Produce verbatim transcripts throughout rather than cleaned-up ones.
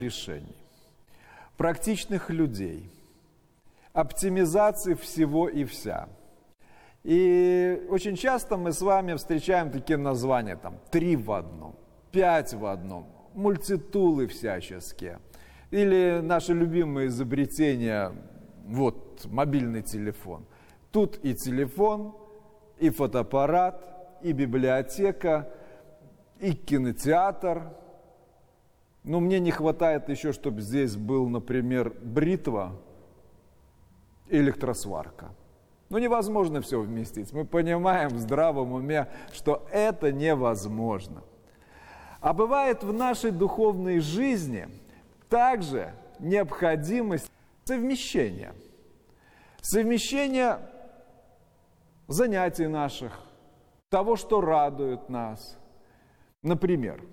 решений, практичных людей, оптимизации всего и вся. И очень часто мы с вами встречаем такие названия, там, три в одном, пять в одном, мультитулы всяческие. Или наши любимые изобретения, вот, мобильный телефон. Тут и телефон, и фотоаппарат, и библиотека, и кинотеатр. Но мне не хватает еще, чтобы здесь был, например, бритва и электросварка. Ну, невозможно все вместить. Мы понимаем в здравом уме, что это невозможно. А бывает в нашей духовной жизни также необходимость совмещения. Совмещения занятий наших, того, что радует нас. Например,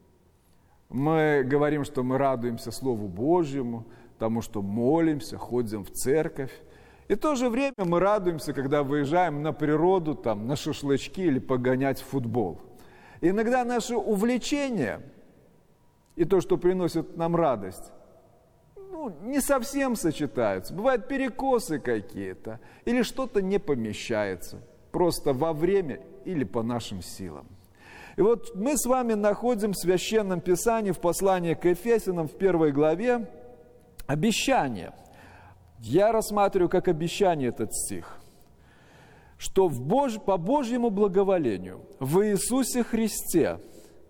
мы говорим, что мы радуемся Слову Божьему, тому, что молимся, ходим в церковь. И в то же время мы радуемся, когда выезжаем на природу, там, на шашлычки или погонять в футбол. И иногда наши увлечения и то, что приносит нам радость, ну, не совсем сочетаются. Бывают перекосы какие-то, или что-то не помещается, просто во время или по нашим силам. И вот мы с вами находим в Священном Писании, в послании к Ефесянам, в первой главе, обещание. Я рассматриваю как обещание этот стих, что в Бож... по Божьему благоволению в Иисусе Христе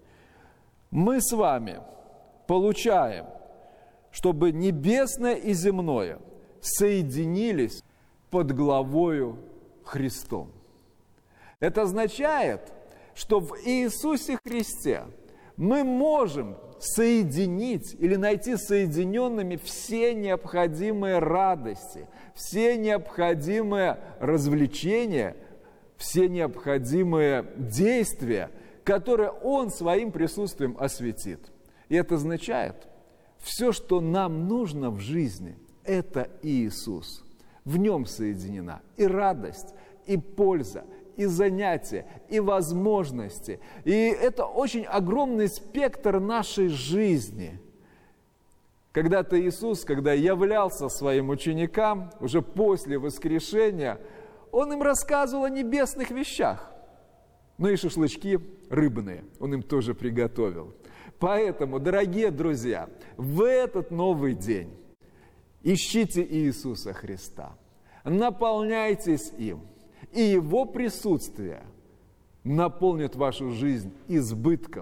мы с вами получаем, чтобы небесное и земное соединились под главою Христом. Это означает, что в Иисусе Христе мы можем соединить или найти соединенными все необходимые радости, все необходимые развлечения, все необходимые действия, которые Он своим присутствием осветит. И это означает, все, что нам нужно в жизни, это Иисус. В Нем соединена и радость, и польза, и занятия, и возможности. И это очень огромный спектр нашей жизни. Когда-то Иисус, когда являлся своим ученикам, уже после воскрешения, Он им рассказывал о небесных вещах. Ну и шашлычки рыбные Он им тоже приготовил. Поэтому, дорогие друзья, в этот новый день ищите Иисуса Христа, наполняйтесь им, и Его присутствие наполнит вашу жизнь избытком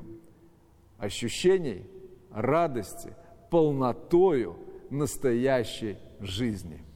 ощущений, радости, полнотою настоящей жизни.